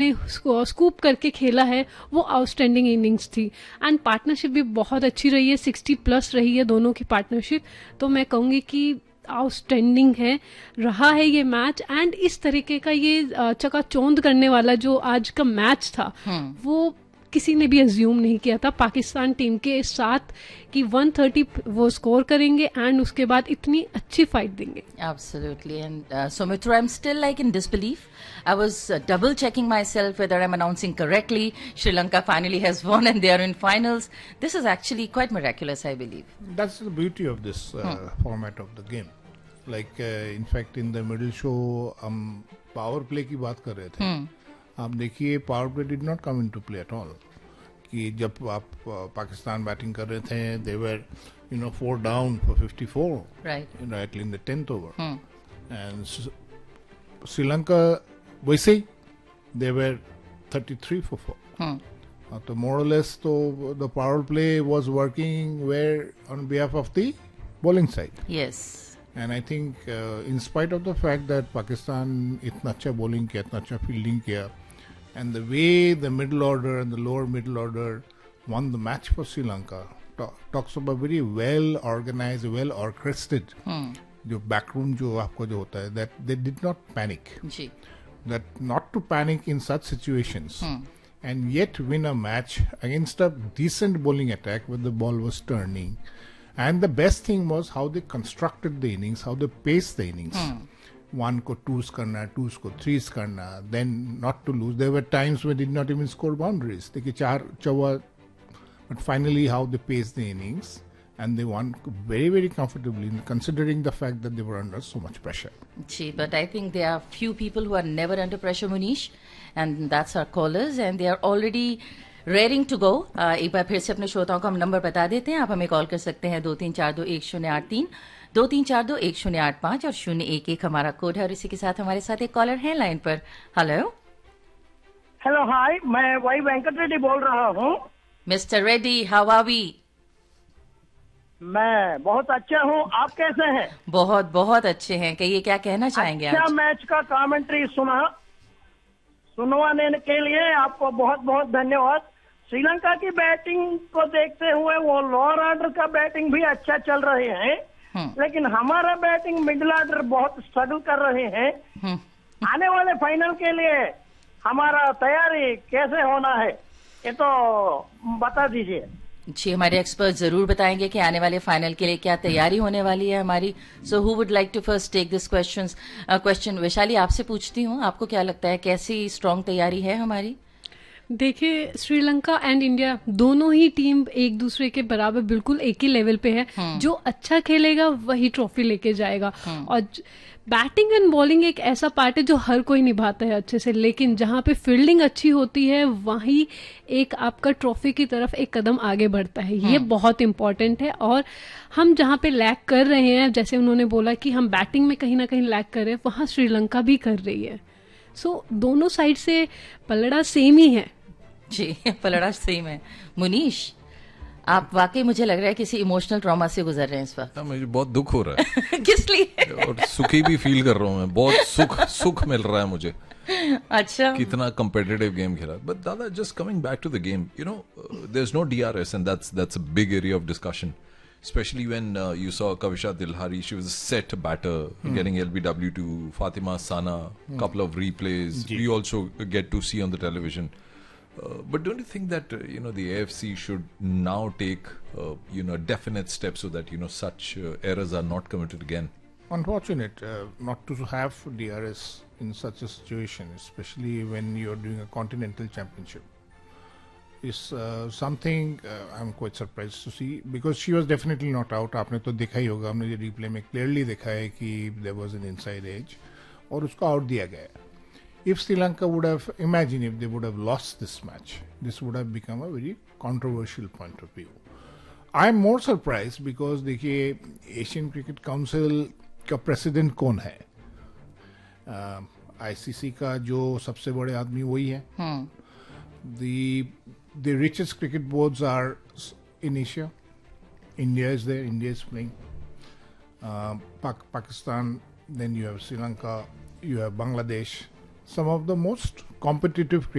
उन्होंने स्कूप करके खेला है, वो आउटस्टैंडिंग इनिंग्स थी. एंड पार्टनरशिप भी बहुत अच्छी रही है, 60+ रही है दोनों की पार्टनरशिप. तो मैं कहूँगी कि आउटस्टैंडिंग है रहा है ये मैच. एंड इस तरीके का ये चकाचौंध करने वाला जो आज का मैच था, वो किसी ने भी अज्यूम नहीं किया था पाकिस्तान टीम के साथ कि 130 वो स्कोर करेंगे एंड उसके बाद इतनी अच्छी फाइट देंगे. Absolutely. And Soumitra, I'm still like in disbelief. I was double checking myself whether I'm announcing correctly. Sri Lanka finally has won and they are in finals. This is actually quite miraculous, I believe. That's the beauty of this format of the game. Like in fact in the middle show हम power play की बात कर रहे थे. आप देखिए power play did not come into play at all. कि जब आप पाकिस्तान बैटिंग कर रहे थे, दे वर 4 down for 54 right in the 10th over, and Sri Lanka वैसे ही दे वर 33 for 4. तो मोर और लेस तो the power play was working where on behalf of the bowling side. Yes. And I think in spite of the fact that Pakistan इतना अच्छा bowling किया, इतना अच्छा fielding किया, and the way the middle order and the lower middle order won the match for Sri Lanka talks about very well organized, well orchestrated जो backroom जो आपको जो होता है, that they did not panic. That not to panic in such situations and yet win a match against a decent bowling attack where the ball was turning. And the best thing was how they constructed the innings, how they paced the innings. One को 2s करना, 2s को 3s करना, then not to lose. There were times when they did not even score boundaries. देखिए 4 चौवा, but finally how they paced the innings and they won very, very comfortably considering the fact that they were under so much pressure. Gee, but I think there are few people who are never under pressure, Munish, and that's our callers, and they are already rearing to go. एक बार फिर से अपने श्रोताओं को हम number बता देते हैं. आप हमें कॉल कर सकते हैं 23421083, 23421085 और 011 हमारा कोड है. और इसी के साथ हमारे साथ एक कॉलर है लाइन पर. हेलो. हेलो, हाय, मैं वाई वेंकट रेड्डी बोल रहा हूँ. Mister Reddy, how are we? मैं बहुत अच्छा हूँ, आप कैसे हैं? बहुत बहुत अच्छे हैं. कहिए क्या कहना चाहेंगे? अच्छा मैच का कमेंट्री सुनवाने के लिए आपको बहुत बहुत धन्यवाद. श्रीलंका की बैटिंग को देखते हुए वो लोअर ऑर्डर का बैटिंग भी अच्छा चल रहे हैं, लेकिन हमारा बैटिंग मिडिल ऑर्डर बहुत स्ट्रगल कर रहे हैं. आने वाले फाइनल के लिए हमारा तैयारी कैसे होना है ये तो बता दीजिए. जी, हमारे एक्सपर्ट जरूर बताएंगे कि आने वाले फाइनल के लिए क्या तैयारी होने वाली है हमारी. So who would like to first take this question? Vaishali, आपसे पूछती हूँ, आपको क्या लगता है कैसी स्ट्रांग तैयारी है हमारी? देखिए, श्रीलंका एंड इंडिया दोनों ही टीम एक दूसरे के बराबर बिल्कुल एक ही लेवल पे है. जो अच्छा खेलेगा वही ट्रॉफी लेके जाएगा. और बैटिंग एंड बॉलिंग एक ऐसा पार्ट है जो हर कोई निभाता है अच्छे से, लेकिन जहां पे फील्डिंग अच्छी होती है वहीं एक आपका ट्रॉफी की तरफ एक कदम आगे बढ़ता है. ये बहुत इंपॉर्टेंट है. और हम जहां पे लैग कर रहे हैं, जैसे उन्होंने बोला कि हम बैटिंग में कहीं ना कहीं लैग कर रहे हैं, वहां श्रीलंका भी कर रही है. सो दोनों साइड से पलड़ा सेम ही है. जी, पलड़ा सेम है. मुनीश, आप वाकई मुझे लग रहा है किसी इमोशनल ट्रॉमा से गुजर रहे हैं इस वक्त. मुझे बहुत दुख हो रहा है. किस लिए? और सुखी भी फील कर रहा हूँ मैं. बहुत सुख मिल रहा है मुझे. अच्छा, कितना कंपेटिटिव गेम खेला. बट दादा, just coming back to the game, there is no DRS and that's a big area of discussion. Especially when you saw Kavisha Dilhari, she was a set batter, getting LBW to Fatima Sana, couple of replays. We also get to see on the television. But don't you think that the AFC should now take definite steps so that such errors are not committed again? Unfortunate not to have DRS in such a situation, especially when you're doing a continental championship. Is something I'm quite surprised to see, because she was definitely not out. आपने तो देखा ही होगा, हमने ये replay में clearly देखा है कि there was an inside edge और उसको आउट दिया गया. If Sri Lanka would have, imagine if they would have lost this match, this would have become a very controversial point of view. I'm more surprised because देखिए Asian cricket council का president कौन है? ICC का जो सबसे बड़े आदमी वही है. The richest cricket boards are in Asia. India is there. India is playing. Pakistan. Then you have Sri Lanka. You have Bangladesh. Some of the most competitive